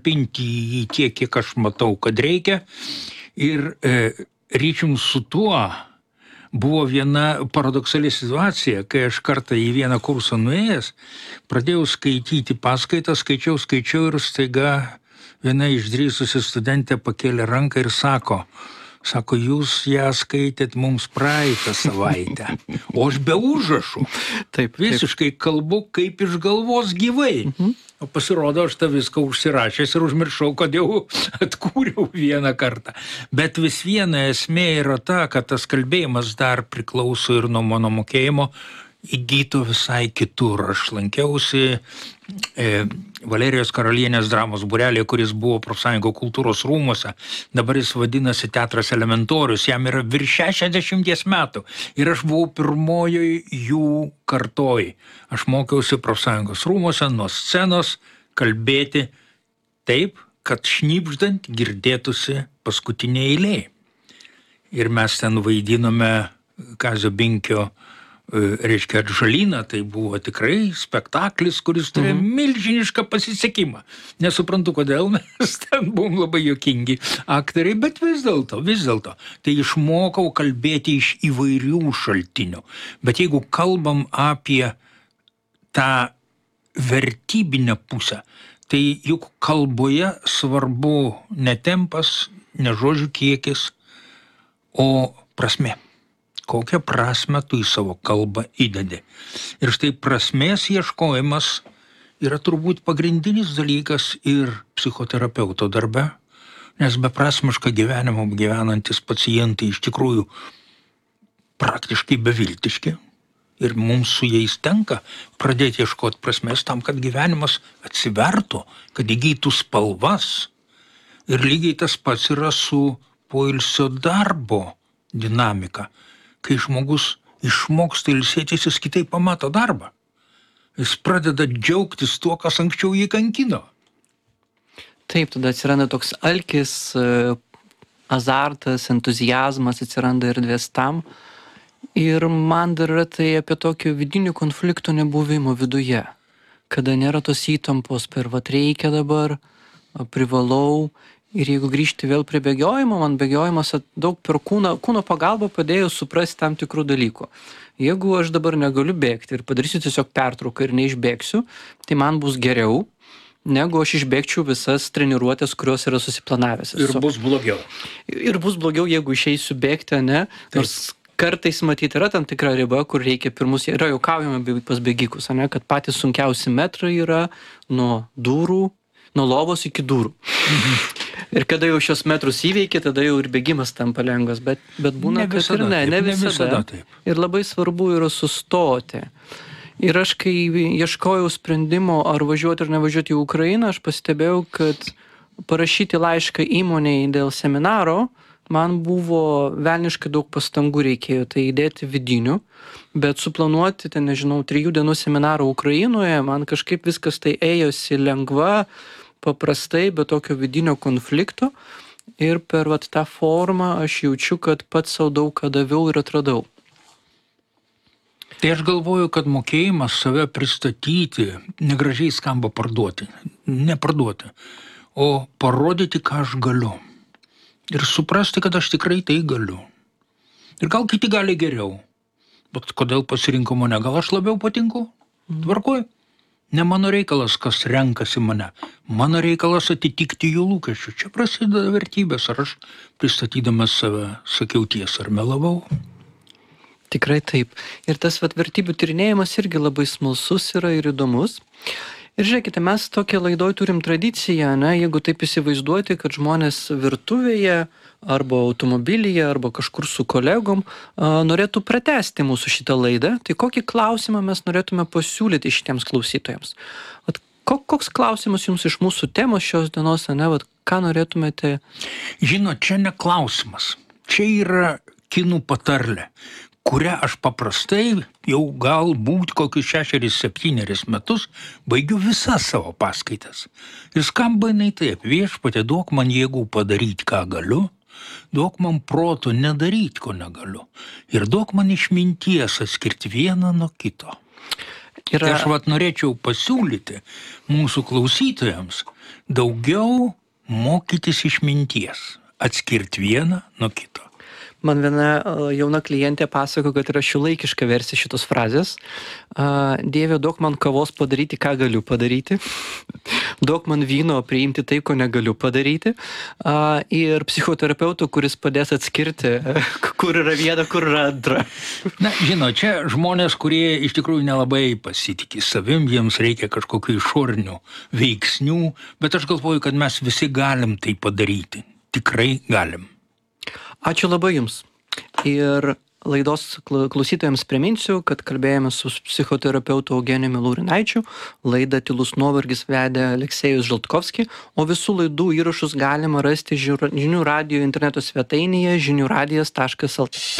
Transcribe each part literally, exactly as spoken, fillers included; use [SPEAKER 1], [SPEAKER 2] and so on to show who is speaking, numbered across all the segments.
[SPEAKER 1] pinti į tiek, kiek aš matau, kad reikia. Ir e, ryčium su tuo buvo viena paradoksali situacija, kai aš kartą į vieną kursą nuėjęs, pradėjau skaityti paskaitą, skaičiau, skaičiau ir staiga viena išdrįsusi studentė pakėlė ranką ir sako, sako, jūs ją skaitėt mums praeitą savaitę, o aš be užrašų.
[SPEAKER 2] Taip,
[SPEAKER 1] visiškai kalbu kaip iš galvos gyvai. Mhm. O pasirodo, aš tą viską užsirašęs ir užmiršau, kad jau atkūriau vieną kartą. Bet vis viena esmė yra ta, kad tas kalbėjimas dar priklauso ir nuo mano mokėjimo įgyto visai kitur. Aš lankiausi e, Valerijos karalienės dramos būrelėje, kuris buvo profsąjungų kultūros rūmuose. Dabar jis vadinasi Teatras Elementorius, jam yra virš šešiasdešimties metų. Ir aš buvau pirmojoj jų kartoj. Aš mokiausi profsąjungos rūmuose nuo scenos kalbėti taip, kad šnibždant girdėtųsi paskutinė eilė. Ir mes ten vaidinome Kazio Binkio reiškia Atžalyną, tai buvo tikrai spektaklis, kuris turėjo mhm. milžinišką pasisekimą. Nesuprantu, kodėl mes ten buvom labai juokingi aktoriai, bet vis dėlto, vis dėlto. Tai išmokau kalbėti iš įvairių šaltinių. Bet jeigu kalbam apie tą vertybinę pusę, tai juk kalboje svarbu ne tempas, ne žodžių kiekis, o prasmė. Kokią prasmę tu į savo kalbą įdedi. Ir štai prasmės ieškojimas yra turbūt pagrindinis dalykas ir psichoterapeuto darbe, nes beprasmišką gyvenimą gyvenantis pacientai iš tikrųjų praktiškai beviltiški ir mums su jais tenka pradėti ieškoti prasmės tam, kad gyvenimas atsivertų, kad įgytų spalvas. Ir lygiai tas pats yra su poilsio darbo dinamika. Kai žmogus išmoksta ilsėtis, jis kitaip pamato darbą. Jis pradeda džiaugtis tuo, kas anksčiau jį kankino.
[SPEAKER 2] Taip, tada atsiranda toks alkis, azartas, entuzijazmas, atsiranda erdvės tam. Ir man dar yra tai apie tokio vidinių konfliktų nebuvimo viduje. Kada nėra tos įtampos per vat reikia dabar, privalau. Ir jeigu grįžti vėl prie bėgiojimo, man bėgiojimas daug per kūno, kūno pagalbą padėjo suprasti tam tikrų dalykų. Jeigu aš dabar negaliu bėgti ir padarysiu tiesiog pertrauką ir neišbėgsiu, tai man bus geriau, negu aš išbėgčiau visas treniruotės, kurios yra susiplanavęs.
[SPEAKER 1] Ir bus blogiau.
[SPEAKER 2] Ir bus blogiau, jeigu išeisiu bėgti, ne? Nors kartais matyti yra tam tikra riba, kur reikia pirmus, yra juokaujama pas bėgikus, ne? Kad patys sunkiausi metrai yra nuo durų, nuo lovos iki durų. Mhm. Ir kada jau šios metrus įveikia, tada jau ir bėgimas tampa lengvas, bet, bet būna, kad ir ne, ne visada. Ne visada taip. Ir labai svarbu yra sustoti. Ir aš, kai ieškojau sprendimo, ar važiuoti ar nevažiuoti į Ukrainą, aš pastebėjau, kad parašyti laišką įmonei dėl seminaro, man buvo velniškai daug pastangų reikėjo tai įdėti vidinių, bet suplanuoti, ten, nežinau, trijų dienų seminarą Ukrainoje, man kažkaip viskas tai ėjosi lengva, paprastai, be tokio vidinio konflikto. Ir per vat, tą formą aš jaučiu, kad pats savo daug ką daviau ir atradau.
[SPEAKER 1] Tai aš galvoju, kad mokėjimas save pristatyti, negražiai skamba parduoti, neparduoti, o parodyti, ką aš galiu. Ir suprasti, kad aš tikrai tai galiu. Ir gal kiti gali geriau. Bet kodėl pasirinko mane? Gal aš labiau patinku? Tvarkoj. Ne mano reikalas, kas renkasi mane. Mano reikalas atitikti jų lūkesčių. Čia prasideda vertybės. Ar aš pristatydamas save sakiau tiesą ar melavau?
[SPEAKER 2] Tikrai taip. Ir tas vat, vertybių tyrinėjimas irgi labai smalsus yra ir įdomus. Ir žiūrėkite, mes tokią laidoj turim tradiciją, ne, jeigu taip įsivaizduoti, kad žmonės virtuvėje arba automobilyje arba kažkur su kolegom a, norėtų pratęsti mūsų šitą laidą, tai kokį klausimą mes norėtume pasiūlyti šitiems klausytojams? Vat, koks klausimas jums iš mūsų temos šios dienos, ne, vat, ką norėtumėte?
[SPEAKER 1] Žinot, čia ne klausimas. Čia yra kinų patarlė, kurią aš paprastai jau galbūt kokius šešeris, septyneris metus baigiu visas savo paskaitas. Ir skamba jinai taip: viešpatie, duok man jėgų padaryti, ką galiu, duok man proto nedaryti, ko negaliu, ir duok man išminties atskirti vieną nuo kito.
[SPEAKER 2] Yra...
[SPEAKER 1] Tai aš vat norėčiau pasiūlyti mūsų klausytojams daugiau mokytis išminties, atskirti vieną nuo kito.
[SPEAKER 2] Man viena jauna klientė pasako, kad yra šiuolaikiška versija šitos frazės. Dieve, duok man kavos padaryti, ką galiu padaryti. Duok man vyno priimti tai, ko negaliu padaryti. Ir psichoterapeutų, kuris padės atskirti, kur yra viena, kur yra antra.
[SPEAKER 1] Na, žinot, čia žmonės, kurie iš tikrųjų nelabai pasitikė savim, jiems reikia kažkokių išorinių veiksnių, bet aš galvoju, kad mes visi galim tai padaryti. Tikrai galim.
[SPEAKER 2] Ačiū labai Jums. Ir laidos klausytojams priminsiu, kad kalbėjome su psichoterapeutu Eugenijumi Laurinaičiu. Laidą Tylus nuovargis vedė Aleksejus Žaltkovski, o visų laidų įrašus galima rasti Žinių radijo interneto svetainėje žinių radijas taškas el tė.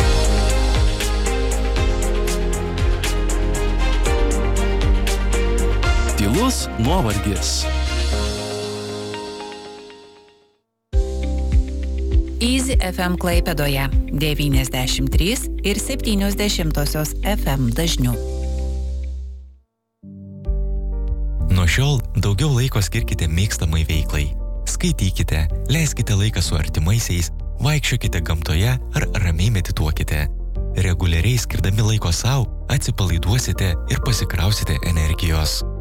[SPEAKER 3] Tylus nuovargis.
[SPEAKER 4] Easy ef em Klaipėdoje devyniasdešimt trys ir septynios dešimtosios ef em dažniu.
[SPEAKER 5] Nuo šiol daugiau laiko skirkite mėgstamai veiklai. Skaitykite, leiskite laiką su artimaisiais, vaikščiokite gamtoje ar ramiai medituokite. Reguliariai skirdami laiko sau, atsipalaiduosite ir pasikrausite energijos.